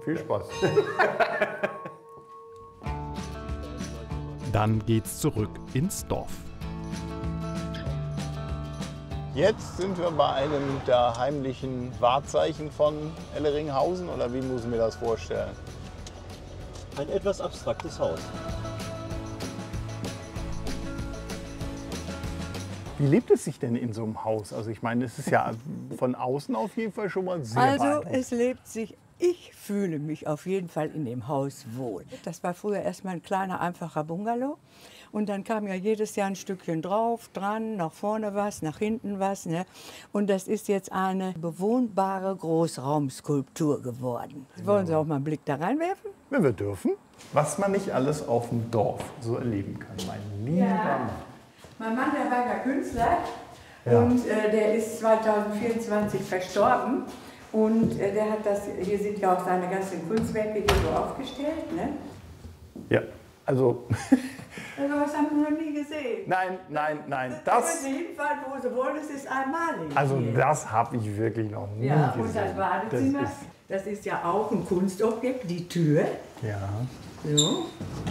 Viel Spaß. Dann geht's zurück ins Dorf. Jetzt sind wir bei einem der heimlichen Wahrzeichen von Elleringhausen, oder wie muss ich mir das vorstellen? Ein etwas abstraktes Haus. Wie lebt es sich denn in so einem Haus? Also ich meine, es ist ja von außen auf jeden Fall schon mal sehr beeindruckend. Es lebt sich, ich fühle mich auf jeden Fall in dem Haus wohl. Das war früher erstmal ein kleiner, einfacher Bungalow. Und dann kam ja jedes Jahr ein Stückchen drauf, dran, nach vorne was, nach hinten was. Ne? Und das ist jetzt eine bewohnbare Großraumskulptur geworden. Wollen Sie auch mal einen Blick da reinwerfen? Wenn wir dürfen. Was man nicht alles auf dem Dorf so erleben kann, mein lieber Mann. Mein Mann, der war ja Künstler, Ja. und der ist 2024 verstorben. Und der hat das, hier sind ja auch seine ganzen Kunstwerke hier so aufgestellt. Ne? Ja, also... Also was haben wir noch nie gesehen? Nein. Das können Sie hinfahren, wo Sie wollen, es ist einmalig. Also hier. das habe ich wirklich noch nie Ja, gesehen. und das Badezimmer, das ist ja auch ein Kunstobjekt, die Tür. Ja. So.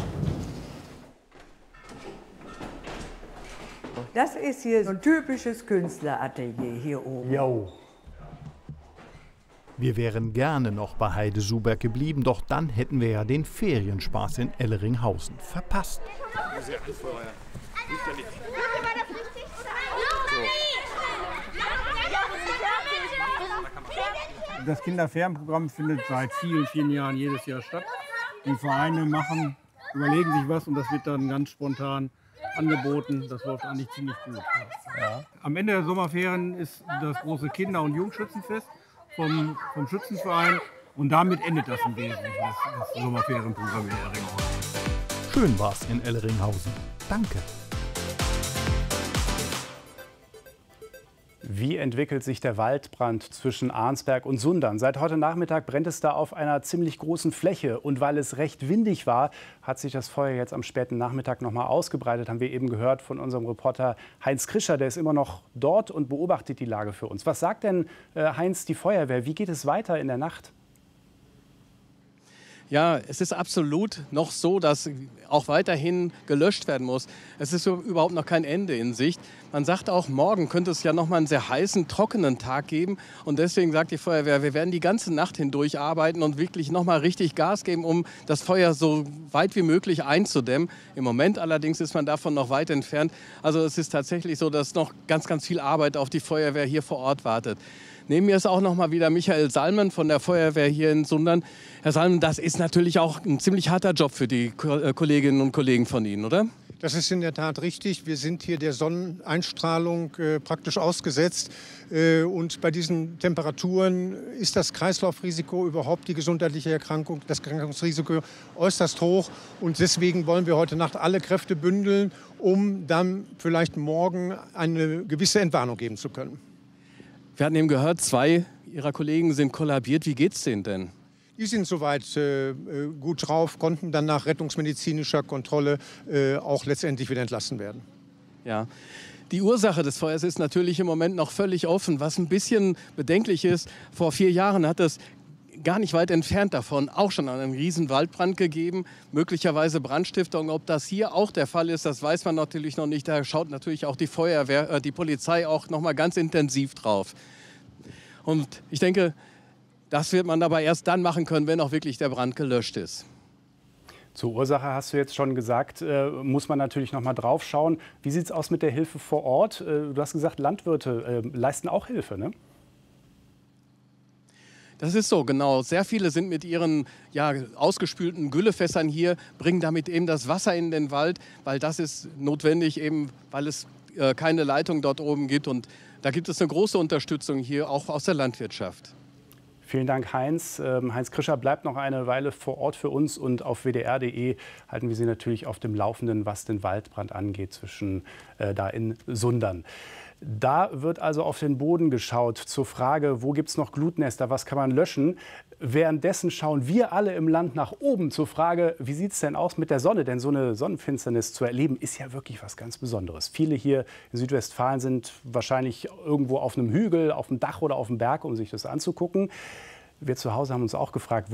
Das ist hier so ein typisches Künstleratelier hier oben. Jo. Wir wären gerne noch bei Heide Suberg geblieben, doch dann hätten wir ja den Ferienspaß in Elleringhausen verpasst. Das Kinderferienprogramm findet seit vielen, vielen Jahren jedes Jahr statt. Die Vereine überlegen sich was und das wird dann ganz spontan angeboten. Das läuft eigentlich ziemlich gut. Ja. Am Ende der Sommerferien ist das große Kinder- und Jugendschützenfest vom Schützenverein und damit endet das im Wesentlichen, das Sommerferienprogramm in Elleringhausen. Schön war's in Elleringhausen. Danke. Wie entwickelt sich der Waldbrand zwischen Arnsberg und Sundern? Seit heute Nachmittag brennt es da auf einer ziemlich großen Fläche. Und weil es recht windig war, hat sich das Feuer jetzt am späten Nachmittag noch mal ausgebreitet. Haben wir eben gehört von unserem Reporter Heinz Krischer. Der ist immer noch dort und beobachtet die Lage für uns. Was sagt denn Heinz, die Feuerwehr? Wie geht es weiter in der Nacht? Ja, es ist absolut noch so, dass auch weiterhin gelöscht werden muss. Es ist überhaupt noch kein Ende in Sicht. Man sagt auch, morgen könnte es ja noch mal einen sehr heißen, trockenen Tag geben. Und deswegen sagt die Feuerwehr, wir werden die ganze Nacht hindurch arbeiten und wirklich noch mal richtig Gas geben, um das Feuer so weit wie möglich einzudämmen. Im Moment allerdings ist man davon noch weit entfernt. Also es ist tatsächlich so, dass noch ganz, ganz viel Arbeit auf die Feuerwehr hier vor Ort wartet. Neben mir ist auch noch mal wieder Michael Salmen von der Feuerwehr hier in Sundern. Herr Salmen, das ist natürlich auch ein ziemlich harter Job für die Kolleginnen und Kollegen von Ihnen, oder? Das ist in der Tat richtig. Wir sind hier der Sonneneinstrahlung praktisch ausgesetzt. Und bei diesen Temperaturen ist das Kreislaufrisiko, überhaupt die gesundheitliche Erkrankung, das Erkrankungsrisiko äußerst hoch. Und deswegen wollen wir heute Nacht alle Kräfte bündeln, um dann vielleicht morgen eine gewisse Entwarnung geben zu können. Wir hatten eben gehört, 2 Ihrer Kollegen sind kollabiert. Wie geht's denen denn? Die sind soweit gut drauf, konnten dann nach rettungsmedizinischer Kontrolle auch letztendlich wieder entlassen werden. Ja. Die Ursache des Feuers ist natürlich im Moment noch völlig offen. Was ein bisschen bedenklich ist, vor 4 Jahren hat es gar nicht weit entfernt davon auch schon einen riesen Waldbrand gegeben, möglicherweise Brandstiftung. Ob das hier auch der Fall ist, das weiß man natürlich noch nicht. Da schaut natürlich auch die Feuerwehr, die Polizei auch noch mal ganz intensiv drauf. Und ich denke, das wird man aber erst dann machen können, wenn auch wirklich der Brand gelöscht ist. Zur Ursache hast du jetzt schon gesagt, muss man natürlich noch mal drauf schauen. Wie sieht es aus mit der Hilfe vor Ort? Du hast gesagt, Landwirte leisten auch Hilfe, ne? Das ist so, genau. Sehr viele sind mit ihren ausgespülten Güllefässern hier, bringen damit eben das Wasser in den Wald, weil das ist notwendig, eben weil es keine Leitung dort oben gibt. Und da gibt es eine große Unterstützung hier, auch aus der Landwirtschaft. Vielen Dank, Heinz. Heinz Krischer bleibt noch eine Weile vor Ort für uns. Und auf wdr.de halten wir Sie natürlich auf dem Laufenden, was den Waldbrand angeht, da in Sundern. Da wird also auf den Boden geschaut zur Frage, wo gibt es noch Glutnester, was kann man löschen. Währenddessen schauen wir alle im Land nach oben zur Frage, wie sieht es denn aus mit der Sonne? Denn so eine Sonnenfinsternis zu erleben, ist ja wirklich was ganz Besonderes. Viele hier in Südwestfalen sind wahrscheinlich irgendwo auf einem Hügel, auf dem Dach oder auf dem Berg, um sich das anzugucken. Wir zu Hause haben uns auch gefragt,